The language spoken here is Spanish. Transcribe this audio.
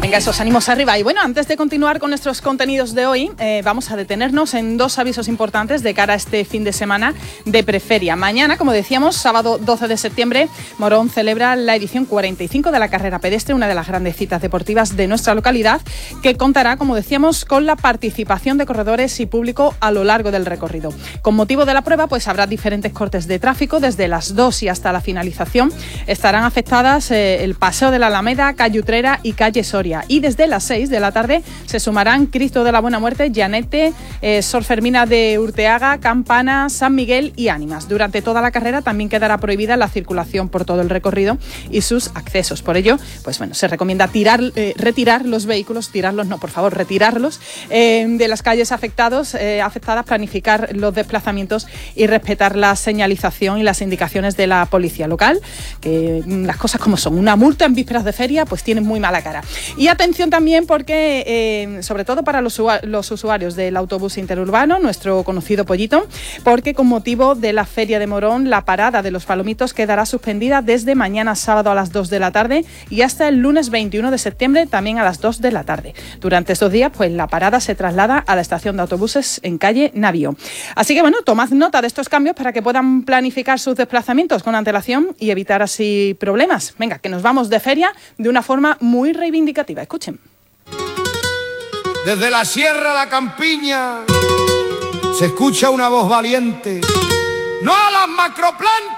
Venga, esos ánimos arriba. Y bueno, antes de continuar con nuestros contenidos de hoy, vamos a detenernos en dos avisos importantes de cara a este fin de semana de Preferia. Mañana, como decíamos, sábado 12 de septiembre, Morón celebra la edición 45 de la carrera pedestre, una de las grandes citas deportivas de nuestra localidad, que contará, como decíamos, con la participación de corredores y público a lo largo del recorrido. Con motivo de la prueba, pues habrá diferentes cortes de tráfico, desde las 2 y hasta la finalización. Estarán afectadas el Paseo de la Alameda, calle Utrera y calle Soria. Y desde las 6 de la tarde se sumarán Cristo de la Buena Muerte, Llanete, Sor Fermina de Urteaga, Campana, San Miguel y Ánimas. Durante toda la carrera también quedará prohibida la circulación por todo el recorrido y sus accesos. Por ello, pues bueno, se recomienda retirar los vehículos, retirarlos de las calles afectadas, planificar los desplazamientos y respetar la señalización y las indicaciones de la policía local, que las cosas como son. Una multa en vísperas de feria pues tiene muy mala cara. Y atención también porque, sobre todo para los usuarios del autobús interurbano, nuestro conocido Pollito, porque con motivo de la Feria de Morón, la parada de los Palomitos quedará suspendida desde mañana sábado a las 2 de la tarde y hasta el lunes 21 de septiembre también a las 2 de la tarde. Durante estos días, pues la parada se traslada a la estación de autobuses en calle Navío. Así que bueno, tomad nota de estos cambios para que puedan planificar sus desplazamientos con antelación y evitar así problemas. Venga, que nos vamos de feria de una forma muy reivindicativa. Escuchen. Desde la Sierra a la Campiña se escucha una voz valiente. ¡No a las macroplantas!